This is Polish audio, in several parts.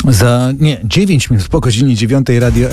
Za 9 minut po godzinie 9 Radio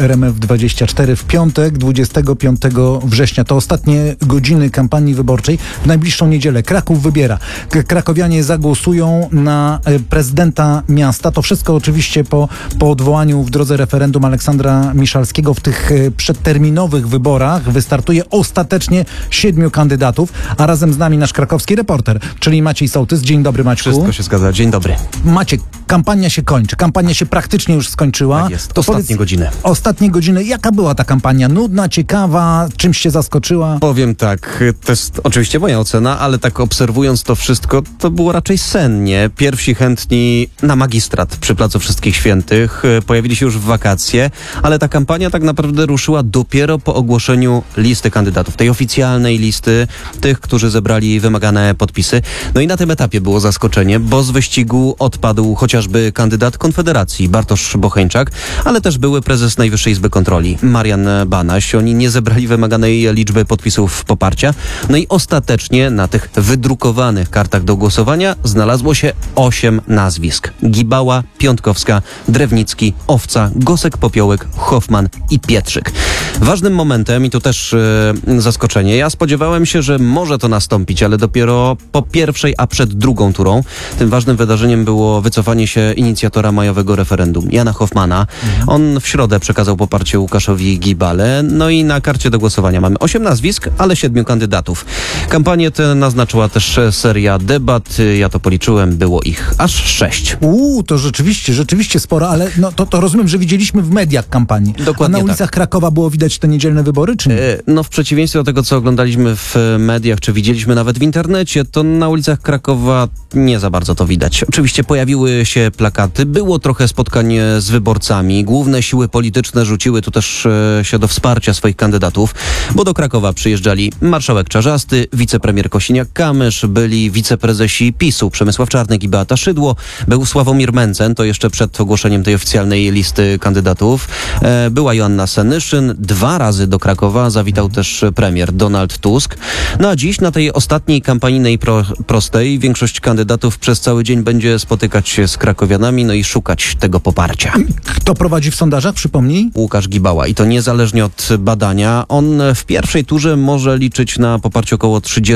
RMF24 w piątek 25 września. To ostatnie godziny kampanii wyborczej. W najbliższą niedzielę Kraków wybiera. Krakowianie zagłosują na prezydenta miasta. To wszystko oczywiście po odwołaniu w drodze referendum Aleksandra Miszalskiego. W tych przedterminowych wyborach wystartuje ostatecznie 7 kandydatów, a razem z nami nasz krakowski reporter, czyli Maciej Sołtys. Dzień dobry, Maćku. Wszystko się zgadza. Dzień dobry. Maciek, kampania się kończy. Kampania się praktycznie już skończyła. Tak jest. Ostatnie godziny. Ostatnie godziny. Jaka była ta kampania? Nudna, ciekawa? Czymś cię zaskoczyła? Powiem tak, to jest oczywiście moja ocena, ale tak obserwując to wszystko, to było raczej sennie. Pierwsi chętni na magistrat przy Placu Wszystkich Świętych pojawili się już w wakacje, ale ta kampania tak naprawdę ruszyła dopiero po ogłoszeniu listy kandydatów, tej oficjalnej listy tych, którzy zebrali wymagane podpisy. No i na tym etapie było zaskoczenie, bo z wyścigu odpadł chociażby kandydat Konfederacji, Bartosz Bocheńczak, ale też były prezes Najwyższej Izby Kontroli, Marian Banaś. Oni nie zebrali wymaganej liczby podpisów poparcia. No i ostatecznie na tych wydrukowanych kartach do głosowania znalazło się 8 nazwisk. Gibała, Piątkowska, Drewnicki, Owca, Gosek-Popiołek, Hoffman i Pietrzyk. Ważnym momentem, i tu też zaskoczenie, ja spodziewałem się, że może to nastąpić, ale dopiero po pierwszej, a przed drugą turą. Tym ważnym wydarzeniem było wycofanie się inicjatora majowego referendum, Jana Hoffmana. On w środę przekazał poparcie Łukaszowi Gibale. No i na karcie do głosowania mamy 8 nazwisk, ale 7 kandydatów. Kampanię tę naznaczyła też seria debat. Ja to policzyłem, było ich aż 6. To rzeczywiście sporo, ale no to rozumiem, że widzieliśmy w mediach kampanii. Dokładnie. A na ulicach Krakowa było widać te niedzielne wybory, czy nie? No w przeciwieństwie do tego, co oglądaliśmy w mediach, czy widzieliśmy nawet w internecie, to na ulicach Krakowa nie za bardzo to widać. Oczywiście pojawiły się plakaty, było trochę spotkań z wyborcami. Główne siły polityczne rzuciły tu też się do wsparcia swoich kandydatów, bo do Krakowa przyjeżdżali marszałek Czarzasty, wicepremier Kosiniak-Kamysz, byli wiceprezesi PiS-u Przemysław Czarnek i Beata Szydło, był Sławomir Mencen, to jeszcze przed ogłoszeniem tej oficjalnej listy kandydatów. Była Joanna Senyszyn, 2 razy do Krakowa zawitał też premier Donald Tusk. No a dziś na tej ostatniej kampanijnej prostej większość kandydatów przez cały dzień będzie spotykać się z krakowianami, no i szukać tego poparcia. Kto prowadzi w sondażach, przypomnij? Łukasz Gibała i to niezależnie od badania. On w pierwszej turze może liczyć na poparcie około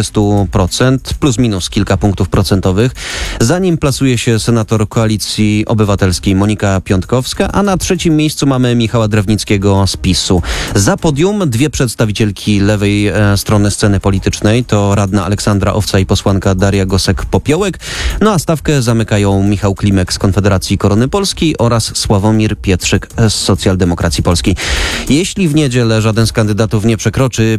30%, plus minus kilka punktów procentowych. Za nim plasuje się senator Koalicji Obywatelskiej Monika Piątkowska, a na 3. miejscu mamy Michała Drewnickiego z PiS-u. Za podium 2 przedstawicielki lewej strony sceny politycznej, to radna Aleksandra Owca i posłanka Daria Gosek-Popiołek. No a stawkę zamykają Michał Klimek z Konfederacji Korony Polskiej oraz Sławomir Pietrzyk z Socjaldemokracji Polskiej. Jeśli w niedzielę żaden z kandydatów nie przekroczy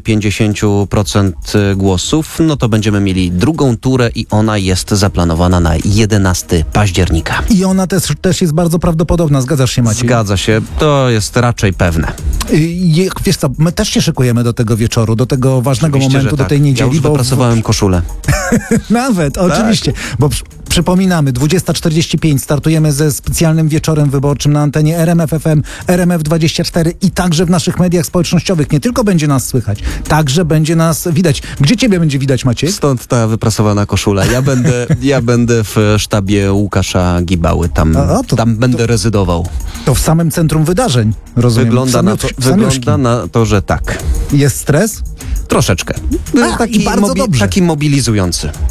50% głosów, no to będziemy mieli drugą turę i ona jest zaplanowana na 11 października. I ona też jest bardzo prawdopodobna, zgadzasz się, Maciej? Zgadza się, to jest raczej pewne. Wiesz co, my też się szykujemy do tego wieczoru, do tego ważnego Oczywiście, momentu, że do tej tak. niedzieli. Ja już wypracowałem koszulę. Nawet, oczywiście. Bo przypominamy, 20:45 startujemy ze specjalnym wieczorem wyborczym na antenie RMF FM, RMF24 i także w naszych mediach społecznościowych. Nie tylko będzie nas słychać, także będzie nas widać. Gdzie ciebie będzie widać, Maciej? Stąd ta wyprasowana koszula. Ja będę w sztabie Łukasza Gibały. Tam będę rezydował. To w samym centrum wydarzeń, rozumiem. Wygląda na to, że tak. Jest stres? Troszeczkę. I bardzo dobrze. Taki mobilizujący.